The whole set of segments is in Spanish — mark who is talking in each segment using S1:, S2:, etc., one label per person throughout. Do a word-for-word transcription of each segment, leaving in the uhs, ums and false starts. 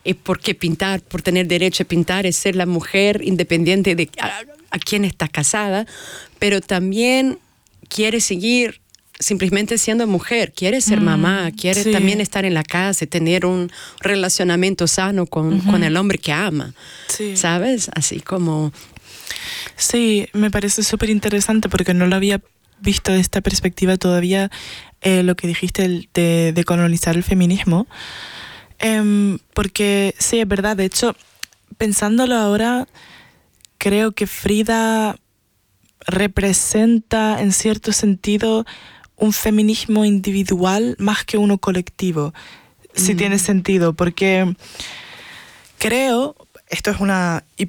S1: eh, porque pintar, por tener derecho a pintar, es ser la mujer independiente de a, a quién está casada, pero también quiere seguir simplemente siendo mujer, quiere ser mm, mamá, quiere sí. también estar en la casa y tener un relacionamiento sano con, uh-huh. con el hombre que ama, sí. ¿sabes? Así como...
S2: Sí, me parece súper interesante porque no lo había visto de esta perspectiva todavía, eh, lo que dijiste de, de colonizar el feminismo, eh, porque sí, es verdad, de hecho, pensándolo ahora, creo que Frida representa en cierto sentido un feminismo individual más que uno colectivo, mm. si tiene sentido, porque creo, esto es una hip-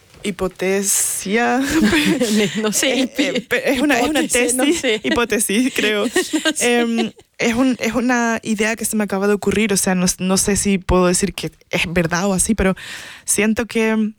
S2: hipotesia,
S1: no sé,
S2: eh, eh, es, una, es una tesis, no sé. hipótesis, creo. No sé. eh, es, un, es una idea que se me acaba de ocurrir, o sea, no, no sé si puedo decir que es verdad o así, pero siento que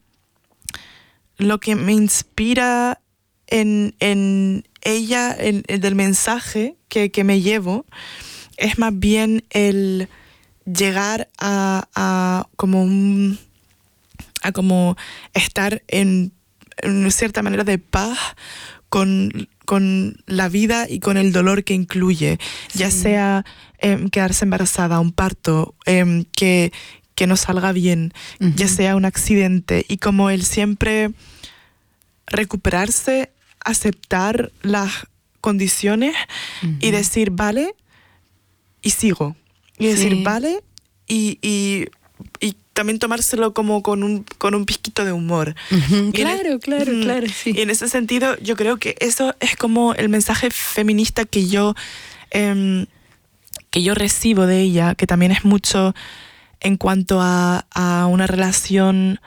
S2: lo que me inspira en, en ella, en, en del mensaje que, que me llevo, es más bien el llegar a, a como un, a como estar en, en una cierta manera de paz con, con la vida y con el dolor que incluye, sí. ya sea eh, quedarse embarazada, un parto, eh, que, que no salga bien, uh-huh. ya sea un accidente, y como el siempre recuperarse, aceptar las condiciones uh-huh. y decir vale y sigo y sí. decir vale y, y, y también tomárselo como con un con un pizquito de humor.
S1: Uh-huh. Claro, el, claro, mm, claro, sí.
S2: Y en ese sentido yo creo que eso es como el mensaje feminista que yo eh, que yo recibo de ella, que también es mucho en cuanto a, a una relación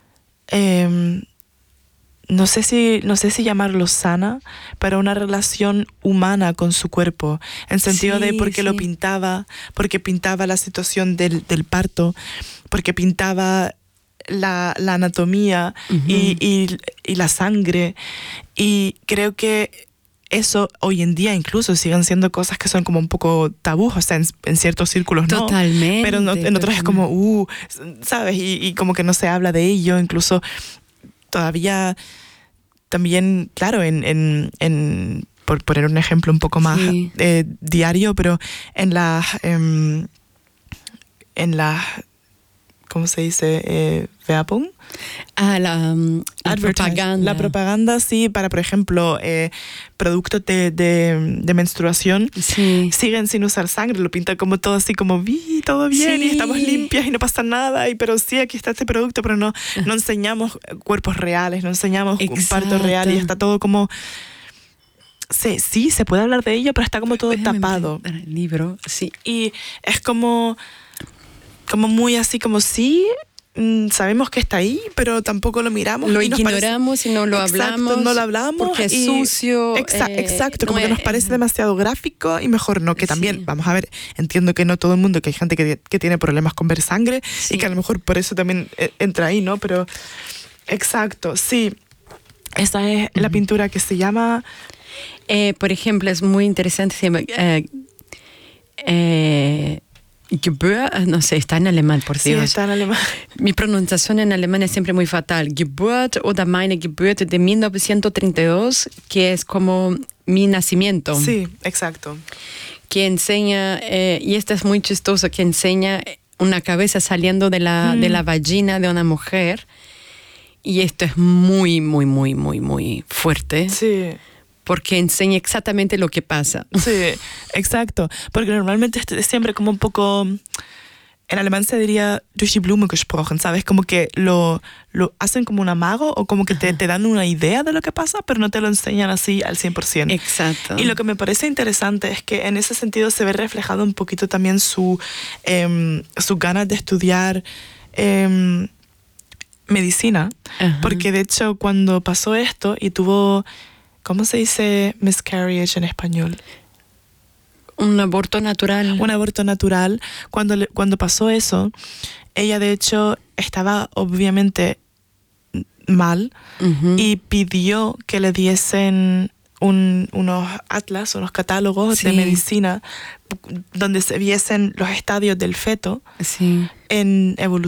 S2: eh, no sé si no sé si llamarlo sana, pero una relación humana con su cuerpo, en sentido sí, de porque sí. lo pintaba, porque pintaba la situación del, del parto, porque pintaba la, la anatomía uh-huh. y, y, y la sangre, y creo que eso hoy en día incluso siguen siendo cosas que son como un poco tabús, o sea, en, en ciertos círculos no,
S1: totalmente,
S2: pero no, en otros es como, uh, ¿sabes? Y, y como que no se habla de ello, incluso todavía también, claro, en, en, en por poner un ejemplo un poco más sí. eh, diario, pero en las eh, en las ¿cómo se dice? Eh, Werbung.
S1: Ah, la, um, la propaganda.
S2: La propaganda, sí, para, por ejemplo, eh, productos de, de, de menstruación,
S1: sí.
S2: siguen sin usar sangre, lo pintan como todo así, como, vi, todo bien, sí. y estamos limpias y no pasa nada, y pero sí, aquí está este producto, pero no, no enseñamos cuerpos reales, no enseñamos Exacto. un parto real, y está todo como... Sí, sí, se puede hablar de ello, pero está como todo Déjame tapado.
S1: El libro, sí.
S2: Y es como... como muy así, como sí, sabemos que está ahí, pero tampoco lo miramos.
S1: Lo
S2: y nos
S1: ignoramos
S2: parece,
S1: y no lo
S2: exacto,
S1: hablamos.
S2: no lo hablamos.
S1: Porque es
S2: y,
S1: sucio.
S2: Exa-
S1: eh,
S2: exacto, como
S1: no
S2: que
S1: es,
S2: nos parece demasiado gráfico y mejor no, que también, sí. vamos a ver, entiendo que no todo el mundo, que hay gente que, que tiene problemas con ver sangre sí. y que a lo mejor por eso también eh, entra ahí, ¿no? Pero, exacto, sí. Esa es uh-huh. la pintura que se llama...
S1: Eh, por ejemplo, es muy interesante, se llama... Eh, eh, Geburt, no sé, está en alemán, por Dios.
S2: Sí, está en alemán.
S1: Mi pronunciación en alemán es siempre muy fatal. Geburt oder meine Geburt de mil novecientos treinta y dos, que es como mi nacimiento.
S2: Sí, exacto.
S1: Que enseña, eh, y esto es muy chistoso, que enseña una cabeza saliendo de la, mm. de la vagina de una mujer. Y esto es muy, muy, muy, muy, muy fuerte.
S2: Sí.
S1: Porque enseña exactamente lo que pasa.
S2: Sí, exacto. Porque normalmente es siempre como un poco... En alemán se diría durch die Blume gesprochen, ¿sabes? Como que lo, lo hacen como un amago o como que te, te dan una idea de lo que pasa, pero no te lo enseñan así al cien por ciento.
S1: Exacto.
S2: Y lo que me parece interesante es que en ese sentido se ve reflejado un poquito también su, eh, sus ganas de estudiar eh, medicina. Uh-huh. Porque de hecho cuando pasó esto y tuvo... ¿Cómo se dice miscarriage en español?
S1: Un aborto natural.
S2: Un aborto natural. Cuando, le, cuando pasó eso, ella de hecho estaba obviamente mal uh-huh. y pidió que le diesen un, unos atlas, unos catálogos sí. de medicina donde se viesen los estadios del feto
S1: sí.
S2: en evolución.